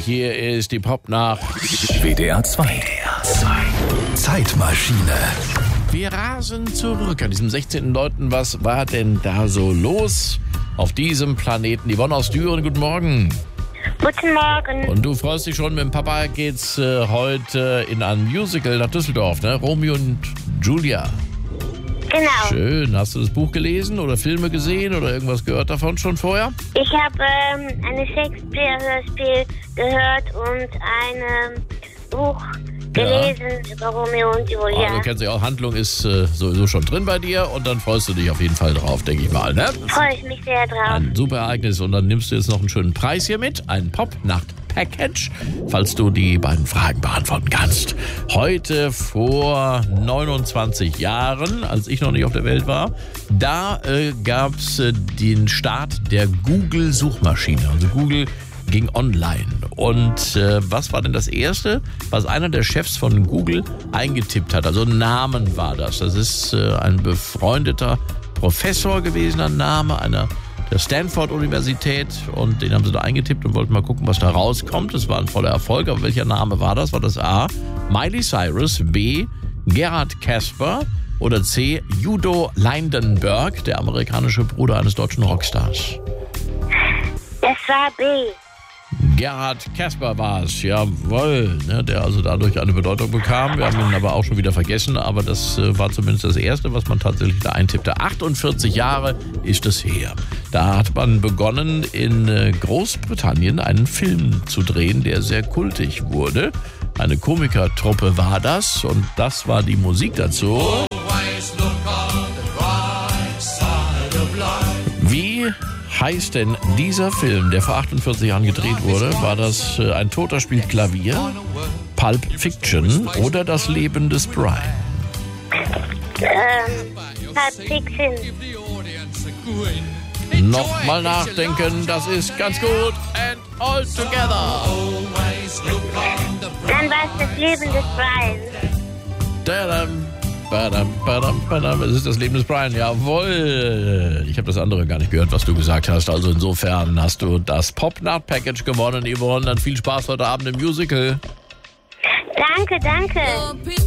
Hier ist die Popnacht. WDR 2. Zeitmaschine. Wir rasen zurück an diesem 16.09. Was war denn da so los auf diesem Planeten? Yvonne aus Düren, guten Morgen. Guten Morgen. Und du freust dich schon, mit dem Papa geht's heute in ein Musical nach Düsseldorf, ne? Romeo und Julia. Genau. Schön. Hast du das Buch gelesen oder Filme gesehen oder irgendwas gehört davon schon vorher? Ich habe eine Shakespeare-Hörspiel gehört und ein Buch gelesen über Romeo und Julia. Also kennst du ja auch, Handlung ist sowieso schon drin bei dir und dann freust du dich auf jeden Fall drauf, denke ich mal, ne? Freue ich mich sehr drauf. Ein super Ereignis und dann nimmst du jetzt noch einen schönen Preis hier mit, ein Pop-Nacht-Package, falls du die beiden Fragen beantworten kannst. Heute vor 29 Jahren, als ich noch nicht auf der Welt war, da gab es den Start der Google-Suchmaschine. Also Google ging online. Und was war denn das Erste, was einer der Chefs von Google eingetippt hat? Also Namen war das. Das ist ein befreundeter Professor gewesen, ein Name einer der Stanford-Universität. Und den haben sie da eingetippt und wollten mal gucken, was da rauskommt. Das war ein voller Erfolg. Aber welcher Name war das? War das A, Miley Cyrus, B, Gerhard Casper oder C, Udo Lindenberg, der amerikanische Bruder eines deutschen Rockstars? Das war B. Gerhard Casper war es, jawohl, ne, der also dadurch eine Bedeutung bekam. Wir haben ihn aber auch schon wieder vergessen, aber das war zumindest das Erste, was man tatsächlich da eintippte. 48 Jahre ist es her. Da hat man begonnen, in Großbritannien einen Film zu drehen, der sehr kultig wurde. Eine Komikertruppe war das und das war die Musik dazu. Wie heißt denn dieser Film, der vor 48 Jahren gedreht wurde? War das Ein Toter spielt Klavier, Pulp Fiction oder Das Leben des Brian? Pulp Fiction. Nochmal nachdenken, das ist ganz gut. And all together. Dann war es Das Leben des Brian. Dadam. Es ist Das Leben des Brian, jawohl. Ich habe das andere gar nicht gehört, was du gesagt hast. Also insofern hast du das Pop-Nacht-Package gewonnen, Yvonne. Dann viel Spaß heute Abend im Musical. Danke.